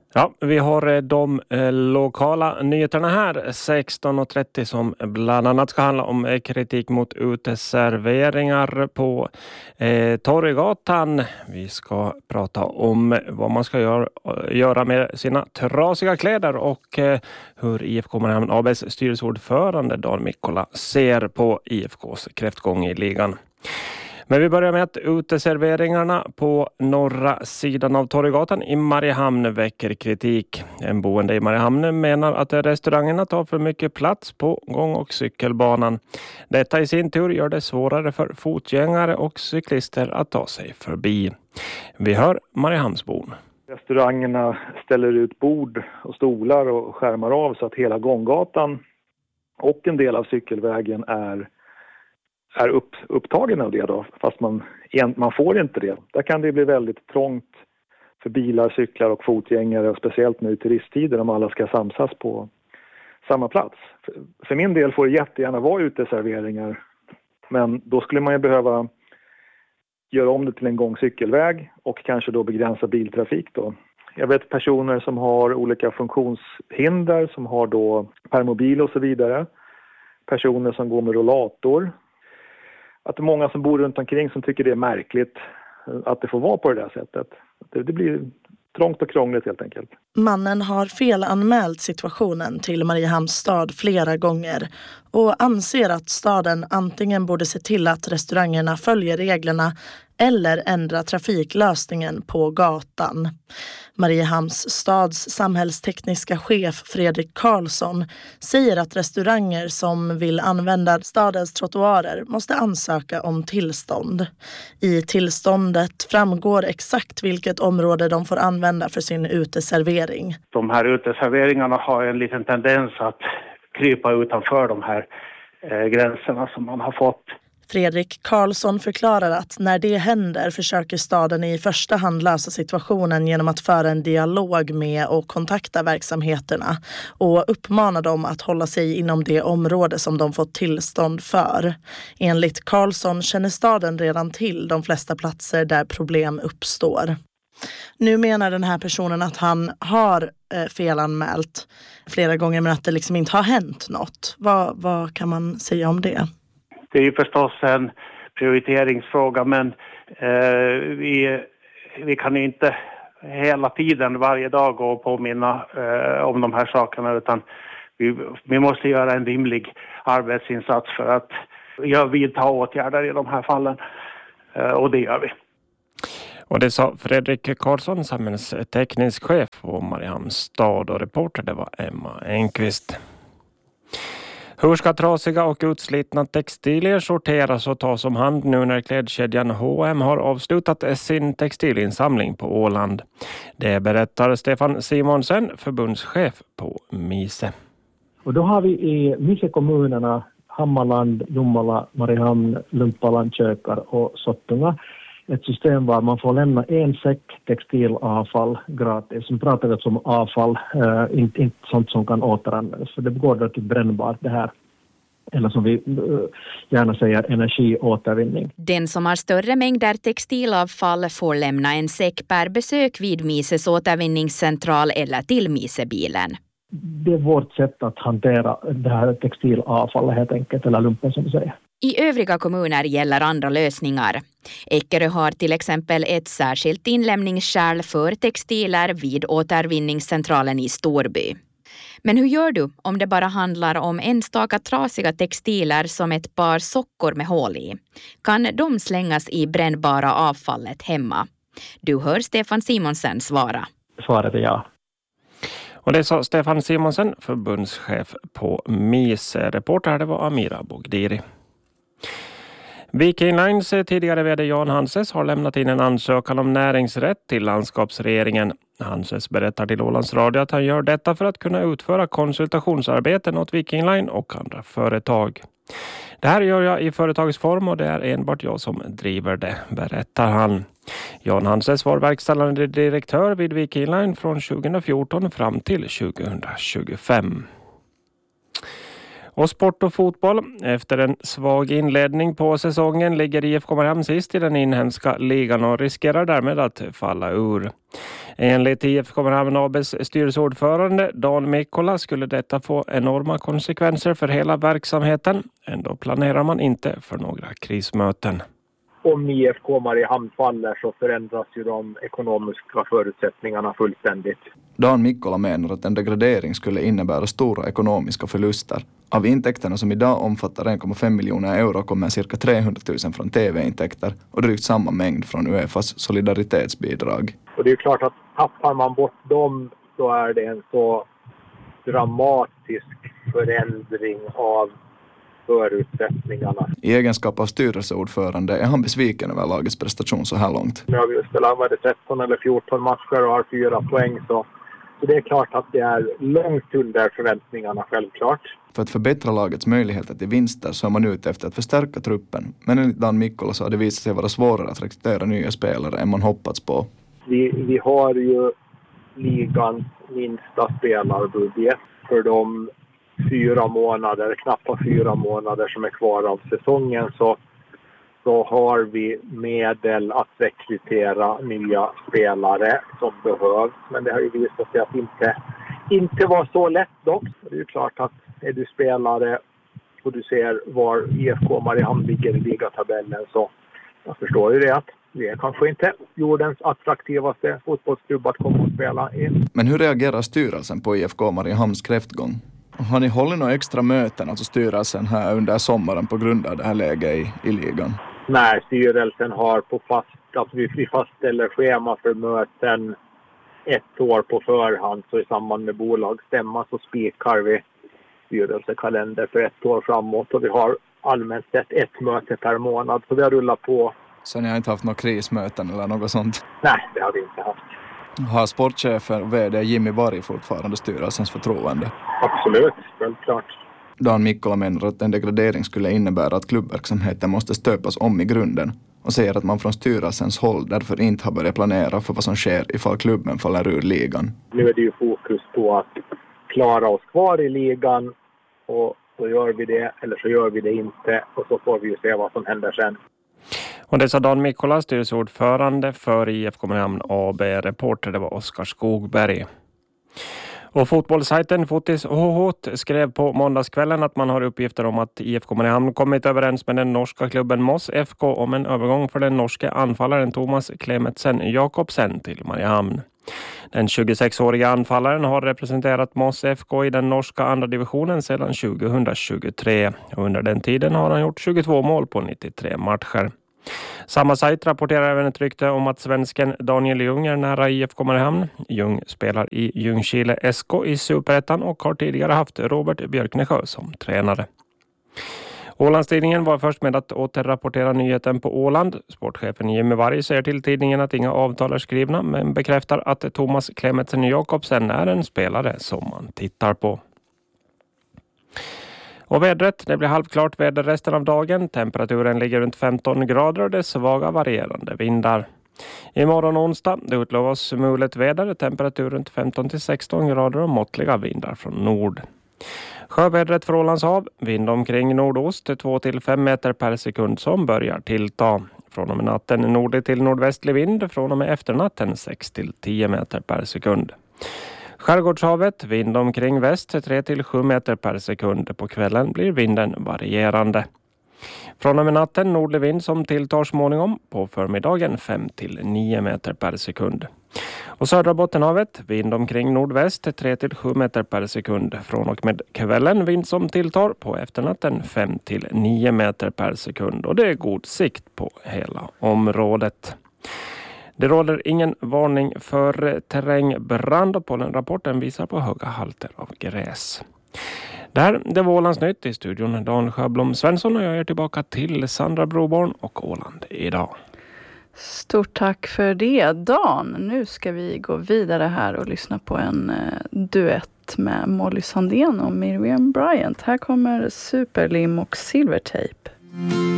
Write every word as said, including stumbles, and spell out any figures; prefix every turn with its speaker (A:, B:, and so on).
A: Ja, vi har de eh, lokala nyheterna här sexton och trettio som bland annat ska handla om eh, kritik mot uteserveringar på eh, Torggatan. Vi ska prata om vad man ska gör, göra med sina trasiga kläder och eh, hur I F K Mariehamn A B:s styrelseordförande Dan Mikkola ser på I F K:s kräftgång i ligan. Men vi börjar med att uteserveringarna på norra sidan av Torggatan i Mariehamn väcker kritik. En boende i Mariehamn menar att restaurangerna tar för mycket plats på gång- och cykelbanan. Detta i sin tur gör det svårare för fotgängare och cyklister att ta sig förbi. Vi hör Mariehamnsbon.
B: Restaurangerna ställer ut bord och stolar och skärmar av så att hela gånggatan och en del av cykelvägen är är upp, upptagen av det då, fast man, man får inte det. Där kan det bli väldigt trångt för bilar, cyklar och fotgängare, och speciellt nu i turisttider om alla ska samsas på samma plats. För, för min del får det jättegärna vara uteserveringar, men då skulle man ju behöva göra om det till en gångcykelväg och kanske då begränsa biltrafik då. Jag vet personer som har olika funktionshinder, som har då permobil och så vidare. Personer som går med rollator. Att det är många som bor runt omkring som tycker det är märkligt att det får vara på det där sättet. Det, det blir trångt och krångligt helt enkelt.
C: Mannen har felanmält situationen till Mariehamns stad flera gånger och anser att staden antingen borde se till att restaurangerna följer reglerna eller ändra trafiklösningen på gatan. Mariehamns stads samhällstekniska chef Fredrik Karlsson säger att restauranger som vill använda stadens trottoarer måste ansöka om tillstånd. I tillståndet framgår exakt vilket område de får använda för sin uteservering.
D: De här uteserveringarna har en liten tendens att krypa utanför de här eh, gränserna som man har fått.
C: Fredrik Karlsson förklarar att när det händer försöker staden i första hand lösa situationen genom att föra en dialog med och kontakta verksamheterna och uppmana dem att hålla sig inom det område som de fått tillstånd för. Enligt Karlsson känner staden redan till de flesta platser där problem uppstår. Nu menar den här personen att han har eh, felanmält flera gånger men att det liksom inte har hänt något. Vad, vad kan man säga om det?
D: Det är ju förstås en prioriteringsfråga, men eh, vi, vi kan ju inte hela tiden, varje dag gå och påminna eh, om de här sakerna, utan vi, vi måste göra en rimlig arbetsinsats för att ja, vidta åtgärder i de här fallen, eh, och det gör vi.
A: Och det sa Fredrik Karlsson, samhällsteknisk chef på Mariehamns stad, och reporter det var Emma Enqvist. Hur ska trasiga och utslitna textilier sorteras och tas om hand nu när klädkedjan H och M har avslutat sin textilinsamling på Åland? Det berättar Stefan Simonsen, förbundschef på Mise.
E: Och då har vi i Mise-kommunerna Hammarland, Jomala, Mariehamn, Lumpaland, Kökar och Sottunga ett system var man får lämna en säck textilavfall gratis. Nu pratar vi alltså om avfall, eh, inte, inte sånt som kan återanvändas. För det går då till brännbart det här. Eller som vi eh, gärna säger, energiåtervinning.
F: Den som har större mängder textilavfall får lämna en säck per besök vid Mises återvinningscentral eller till Misebilen.
E: Det är vårt sätt att hantera det här textilavfallet helt enkelt, eller lumpen som du säger.
F: I övriga kommuner gäller andra lösningar. Eckerö har till exempel ett särskilt inlämningskärl för textiler vid återvinningscentralen i Storby. Men hur gör du om det bara handlar om enstaka trasiga textiler som ett par sockor med hål i? Kan de slängas i brännbara avfallet hemma? Du hör Stefan Simonsen svara.
E: Svaret är ja.
A: Och det sa Stefan Simonsen, förbundschef på Mise. Reporter det var Amira Bogdiri. Viking Lines tidigare vd Jan Hanses har lämnat in en ansökan om näringsrätt till landskapsregeringen. Hanses berättar till Ålands Radio att han gör detta för att kunna utföra konsultationsarbeten åt Viking Line och andra företag. Det här gör jag i företagsform och det är enbart jag som driver det, berättar han. Jan Hanses var verkställande direktör vid Viking Line från tjugohundrafjorton fram till tjugohundratjugofem. Och sport och fotboll. Efter en svag inledning på säsongen ligger I F K Mariehamn sist i den inhemska ligan och riskerar därmed att falla ur. Enligt I F K Mariehamn A B:s styrelseordförande Dan Mikkola skulle detta få enorma konsekvenser för hela verksamheten. Ändå planerar man inte för några krismöten.
G: Om I F K Mariehamn faller så förändras ju de ekonomiska förutsättningarna fullständigt.
H: Dan Mikkola menar att en degradering skulle innebära stora ekonomiska förluster. Av intäkterna som idag omfattar en komma fem miljoner euro kommer cirka trehundratusen från tv-intäkter och drygt samma mängd från UEFAs solidaritetsbidrag.
G: Och det är klart att tappar man bort dem så är det en så dramatisk förändring av förutsättningarna.
H: I egenskap av styrelseordförande är han besviken över lagets prestation så här långt.
G: Nu har vi spelat tretton eller fjorton matcher och har fyra poäng så, så det är klart att det är långt under förväntningarna självklart.
H: För att förbättra lagets möjligheter till vinster så är man ute efter att förstärka truppen. Men enligt Dan Mikkola så har det visat sig vara svårare att rekrytera nya spelare än man hoppats på.
G: Vi, vi har ju ligans minsta spelarbudget för de fyra månader, knappt fyra månader som är kvar av säsongen så, så har vi medel att rekrytera nya spelare som behövs. Men det har ju visat sig att det inte, inte var så lätt dock. Det är ju klart att är du spelare och du ser var I F K Mariehamn ligger i ligatabellen så jag förstår ju det att vi är kanske inte jordens attraktivaste fotbollsklubb att komma och spela in.
H: Men hur reagerar styrelsen på I F K Mariehamns kräftgång? Har ni hållit några extra möten, alltså styrelsen här under sommaren på grund av det här läget i, i ligan?
G: Nej, styrelsen har på fast, att vi, vi fastställer schema för möten ett år på förhand. Så i samband med bolagsstämma så spikar vi styrelsekalender för ett år framåt. Och vi har allmänt sett ett möte per månad, så vi har rullat på.
H: Så ni har inte haft några krismöten eller något sånt?
G: Nej, det har vi inte haft.
H: Har sportchefen och vd Jimmy Varg fortfarande styrelsens förtroende?
G: Absolut, självklart.
H: Dan Mikkola menar att en degradering skulle innebära att klubbverksamheten måste stöpas om i grunden och säger att man från styrelsens håll därför inte har börjat planera för vad som sker ifall klubben faller ur ligan.
G: Nu är det ju fokus på att klara oss kvar i ligan och så gör vi det eller så gör vi det inte och så får vi ju se vad som händer sen.
A: Och det sa Dan Mikkola, styrelseordförande för I F K Mariehamn A B. Reporter det var Oskar Skogberg. Och fotbollssajten Fotis H H skrev på måndagskvällen att man har uppgifter om att I F K Mariehamn kommit överens med den norska klubben Moss F K om en övergång för den norske anfallaren Thomas Klemetsen Jakobsen till Mariehamn. Den tjugosexåriga anfallaren har representerat Moss F K i den norska andra divisionen sedan tjugohundratjugotre. Och under den tiden har han gjort tjugotvå mål på nittiotre matcher. Samma sajt rapporterar även ett rykte om att svensken Daniel Ljung är nära I F K Mariehamn. Ljung spelar i Ljungskile S K i Superettan och har tidigare haft Robert Björknesjö som tränare. Ålandstidningen var först med att återrapportera nyheten på Åland. Sportchefen Jimmy Varg säger till tidningen att inga avtal är skrivna men bekräftar att Thomas Klemetsen Jakobsen är en spelare som man tittar på. Och vädret, det blir halvklart väder resten av dagen. Temperaturen ligger runt femton grader och det är svaga varierande vindar. Imorgon onsdag, det utlovas mulet väder, temperatur runt femton till sexton grader och måttliga vindar från nord. Sjövädret för Ålands hav, vind omkring nordost två till fem meter per sekund som börjar tillta. Från och med natten nordlig till nordvästlig vind, från och med efternatten sex till tio meter per sekund. Skärgårdshavet, vind omkring väst tre till sju meter per sekund. På kvällen blir vinden varierande. Från och med natten nordlig vind som tilltar småningom. På förmiddagen fem till nio meter per sekund. Och södra Bottenhavet, vind omkring nordväst tre till sju meter per sekund. Från och med kvällen vind som tilltar. På efternatten fem till nio meter per sekund. Och det är god sikt på hela området. Det råder ingen varning för terrängbrand och pollenrapporten visar på höga halter av gräs. Där, det var Ålands nytt. I studion Dan Sjöblom Svensson och jag är tillbaka till Sandra Broborn och Åland idag.
I: Stort tack för det, Dan. Nu ska vi gå vidare här och lyssna på en eh, duett med Molly Sandén och Miriam Bryant. Här kommer Superlim och Silvertape.